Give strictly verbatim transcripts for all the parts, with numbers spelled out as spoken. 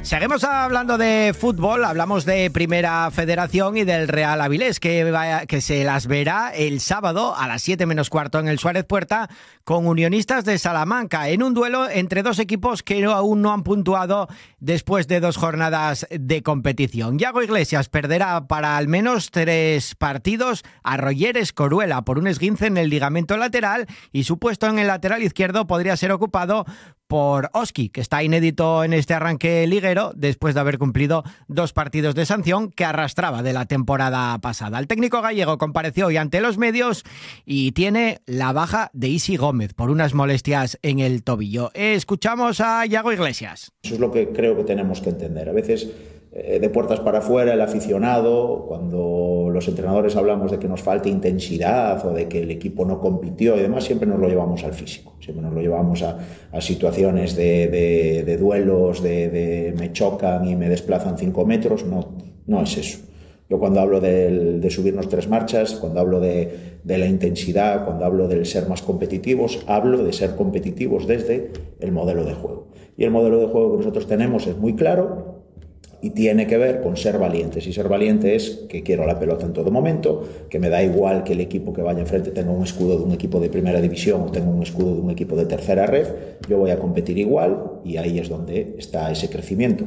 Seguimos hablando de fútbol, hablamos de Primera Federación y del Real Avilés, que, vaya, que se las verá el sábado a las siete menos cuarto en el Suárez Puerta con Unionistas de Salamanca, en un duelo entre dos equipos que no, aún no han puntuado después de dos jornadas de competición. Yago Iglesias perderá para al menos tres partidos a Rogeres Coruela por un esguince en el ligamento lateral, y su puesto en el lateral izquierdo podría ser ocupado por Oski, que está inédito en este arranque liguero después de haber cumplido dos partidos de sanción que arrastraba de la temporada pasada. El técnico gallego compareció hoy ante los medios y tiene la baja de Isi Gómez por unas molestias en el tobillo. Escuchamos a Yago Iglesias. Eso es lo que creo que tenemos que entender. A veces, eh, de puertas para afuera, el aficionado, cuando los entrenadores hablamos de que nos falta intensidad o de que el equipo no compitió y demás, siempre nos lo llevamos al físico, siempre nos lo llevamos a, a situaciones de, de, de duelos, de, de me chocan y me desplazan cinco metros. No, no es eso. Yo cuando hablo de, de subirnos tres marchas, cuando hablo de, de la intensidad, cuando hablo del ser más competitivos, hablo de ser competitivos desde el modelo de juego. Y el modelo de juego que nosotros tenemos es muy claro y tiene que ver con ser valientes. Y ser valiente es que quiero la pelota en todo momento, que me da igual que el equipo que vaya enfrente tenga un escudo de un equipo de primera división o tenga un escudo de un equipo de tercera red. Yo voy a competir igual, y ahí es donde está ese crecimiento.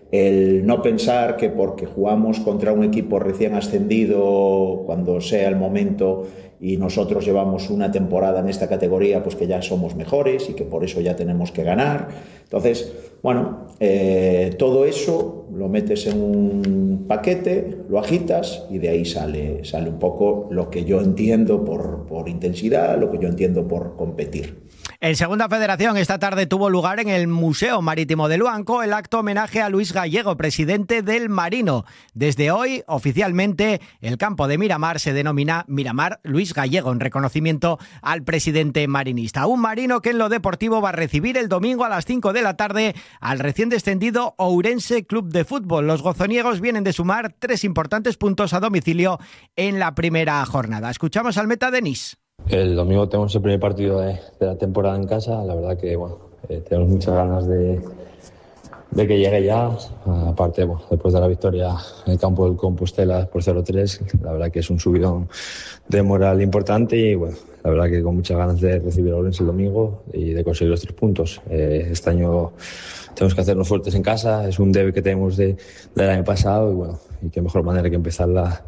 El no pensar que porque jugamos contra un equipo recién ascendido, cuando sea el momento, y nosotros llevamos una temporada en esta categoría, pues que ya somos mejores y que por eso ya tenemos que ganar. Entonces, bueno, eh, todo eso lo metes en un paquete, lo agitas y de ahí sale, sale un poco lo que yo entiendo por, por intensidad, lo que yo entiendo por competir. En Segunda Federación, esta tarde tuvo lugar en el Museo Marítimo de Luanco el acto homenaje a Luis Gallego, presidente del Marino. Desde hoy, oficialmente, el campo de Miramar se denomina Miramar Luis Gallego, en reconocimiento al presidente marinista. Un marino que en lo deportivo va a recibir el domingo a las cinco de la tarde al recién descendido Ourense Club de Fútbol. Los gozoniegos vienen de sumar tres importantes puntos a domicilio en la primera jornada. Escuchamos al meta Denis. El domingo tenemos el primer partido de, de la temporada en casa. La verdad que bueno, eh, tenemos muchas ganas de, de que llegue ya. Aparte, bueno, después de la victoria en el campo del Compostela por cero tres, la verdad que es un subidón de moral importante y bueno, la verdad que con muchas ganas de recibir a Ourense el domingo y de conseguir los tres puntos. Eh, este año tenemos que hacernos fuertes en casa, es un debe que tenemos de, del año pasado y bueno, y qué mejor manera que empezar la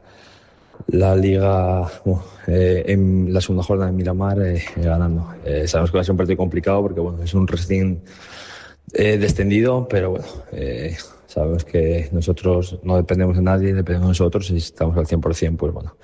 la liga bueno, eh, en la segunda jornada en Miramar eh, eh, ganando. Eh, sabemos que va a ser un partido complicado porque bueno, es un recién eh, descendido, pero bueno, eh, sabemos que nosotros no dependemos de nadie, dependemos de nosotros, y si estamos al cien por ciento, pues bueno,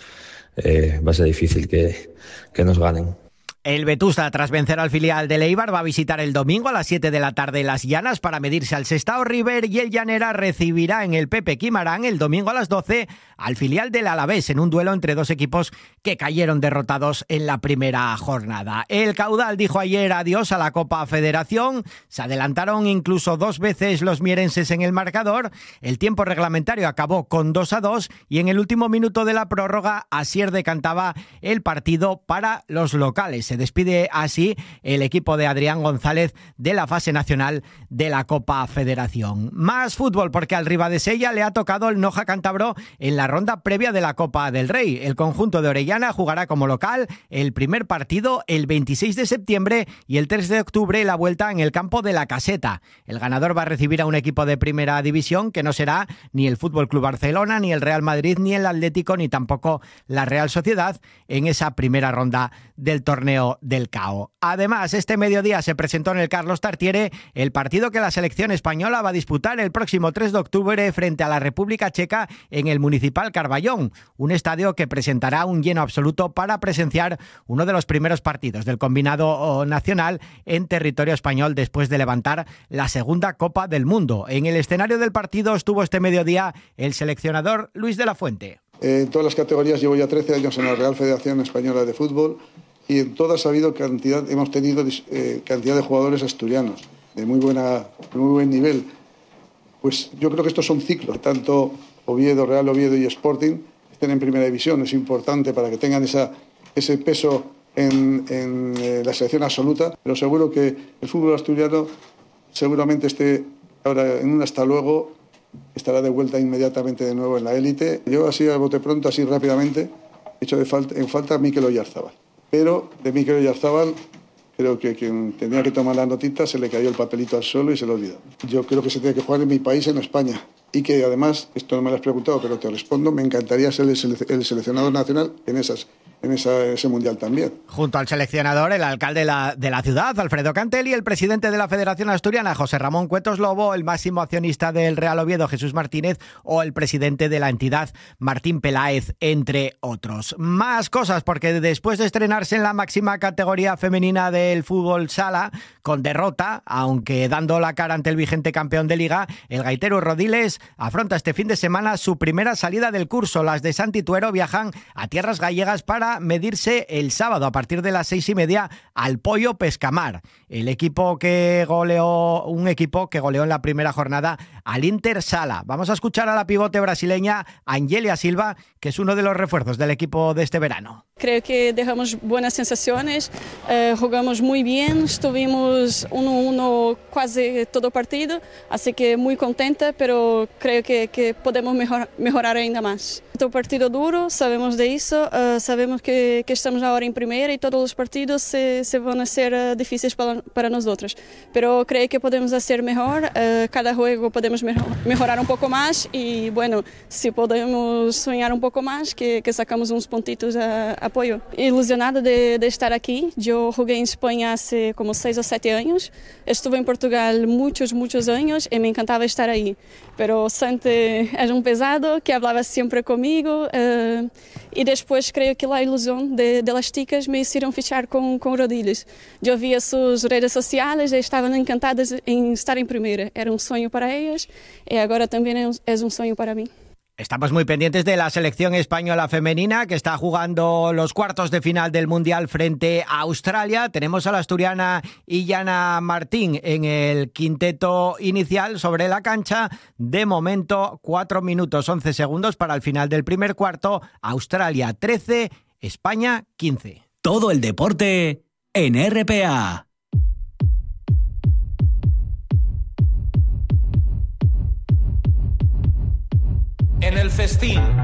eh, va a ser difícil que, que nos ganen. El Vetusta, tras vencer al filial del Eibar, va a visitar el domingo a las siete de la tarde Las Llanas para medirse al Sestao River, y el Llanera recibirá en el Pepe Quimarán el domingo a las doce al filial del Alavés en un duelo entre dos equipos que cayeron derrotados en la primera jornada. El Caudal dijo ayer adiós a la Copa Federación, se adelantaron incluso dos veces los mierenses en el marcador, el tiempo reglamentario acabó con dos a dos y en el último minuto de la prórroga Asier decantaba el partido para los locales. Se despide así el equipo de Adrián González de la fase nacional de la Copa Federación. Más fútbol, porque al Ribadesella le ha tocado el Noja Cántabro en la ronda previa de la Copa del Rey. El conjunto de Orellana jugará como local el primer partido el veintiséis de septiembre y el tres de octubre la vuelta en el campo de la Caseta. El ganador va a recibir a un equipo de primera división que no será ni el Fútbol Club Barcelona, ni el Real Madrid, ni el Atlético, ni tampoco la Real Sociedad en esa primera ronda del torneo del C A O. Además, este mediodía se presentó en el Carlos Tartiere el partido que la selección española va a disputar el próximo tres de octubre frente a la República Checa en el Municipal Carballón, un estadio que presentará un lleno absoluto para presenciar uno de los primeros partidos del combinado nacional en territorio español después de levantar la segunda Copa del Mundo. En el escenario del partido estuvo este mediodía el seleccionador Luis de la Fuente. En todas las categorías llevo ya trece años en la Real Federación Española de Fútbol y en todas ha habido cantidad, hemos tenido eh, cantidad de jugadores asturianos de muy, buena, de muy buen nivel. Pues yo creo que estos son ciclos, tanto Oviedo, Real Oviedo y Sporting estén en primera división. Es importante para que tengan esa, ese peso en, en eh, la selección absoluta, pero seguro que el fútbol asturiano seguramente esté ahora en un hasta luego estará de vuelta inmediatamente de nuevo en la élite. Yo así a bote pronto, así rápidamente, he hecho de falta, en falta a Mikel Oyarzabal. Pero de Mikel Oyarzabal creo que quien tenía que tomar la notita se le cayó el papelito al suelo y se lo olvidó. Yo creo que se tiene que jugar en mi país, en España. Y que además, esto no me lo has preguntado, pero te respondo, me encantaría ser el, sele- el seleccionador nacional en esas en esa, ese mundial también. Junto al seleccionador, el alcalde de la, de la ciudad, Alfredo Cantel, y el presidente de la Federación Asturiana, José Ramón Cuetos Lobo, el máximo accionista del Real Oviedo, Jesús Martínez, o el presidente de la entidad, Martín Peláez, entre otros. Más cosas, porque después de estrenarse en la máxima categoría femenina del fútbol sala, con derrota, aunque dando la cara ante el vigente campeón de Liga, el gaitero Rodiles afronta este fin de semana su primera salida del curso. Las de Santituero viajan a tierras gallegas para medirse el sábado a partir de las seis y media al Pollo Pescamar, el equipo que goleó, un equipo que goleó en la primera jornada al Inter Sala. Vamos a escuchar a la pivote brasileña Angelia Silva, que es uno de los refuerzos del equipo de este verano. Creo que dejamos buenas sensaciones, eh, jugamos muy bien, estuvimos uno a uno casi todo partido, así que muy contenta, pero creo que, que podemos mejor, mejorar ainda más. Un partido duro, sabemos de eso, uh, sabemos que, que estamos ahora en primera y todos los partidos se, se van a ser uh, difíciles para, para nosotros, pero creo que podemos hacer mejor, uh, cada juego podemos mejor, mejorar un poco más y bueno, si podemos soñar un poco más, que, que sacamos unos puntitos a, a apoyo. Ilusionada de, de estar aquí, yo jugué en España hace como seis o siete años, estuve en Portugal muchos, muchos años y me encantaba estar ahí, pero Sante era un pesado que hablaba siempre conmigo. Uh, e depois creio que a ilusão de, de las ticas me hicieron fichar com, com Rodiles. Eu via suas redes sociais e estavam encantadas em estar em primeira. Era um sonho para elas e agora também é um, é um sonho para mim. Estamos muy pendientes de la selección española femenina que está jugando los cuartos de final del Mundial frente a Australia. Tenemos a la asturiana Illana Martín en el quinteto inicial sobre la cancha. De momento, cuatro minutos once segundos para el final del primer cuarto. Australia trece, España quince. Todo el deporte en R P A. En el festín.